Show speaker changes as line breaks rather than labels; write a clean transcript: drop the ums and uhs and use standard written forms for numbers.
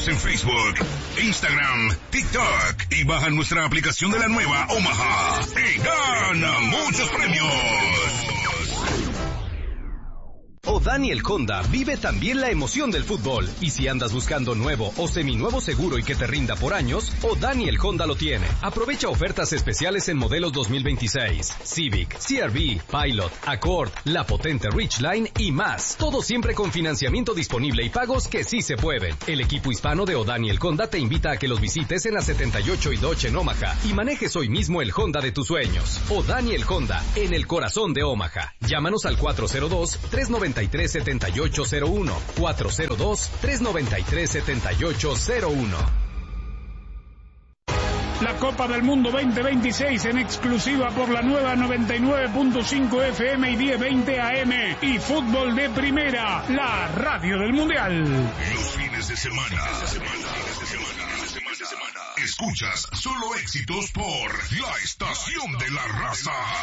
Síguenos en Facebook, Instagram, TikTok y baja nuestra aplicación de la nueva Omaha y gana muchos premios.
O'Daniel Honda vive también la emoción del fútbol. Y si andas buscando nuevo o seminuevo seguro y que te rinda por años, O'Daniel Honda lo tiene. Aprovecha ofertas especiales en modelos 2026, Civic, CR-V, Pilot, Accord, la potente Ridgeline y más. Todo siempre con financiamiento disponible y pagos que sí se pueden. El equipo hispano de O'Daniel Honda te invita a que los visites en la 78 y Dodge en Omaha y manejes hoy mismo el Honda de tus sueños. O'Daniel Honda, en el corazón de Omaha. Llámanos al 402-393-7801. 402-393-7801.
La Copa del Mundo 2026 en exclusiva por la nueva 99.5 FM y 1020 AM y Fútbol de Primera, la radio del Mundial.
Los fines de semana. Escuchas solo éxitos por la Estación de la Raza.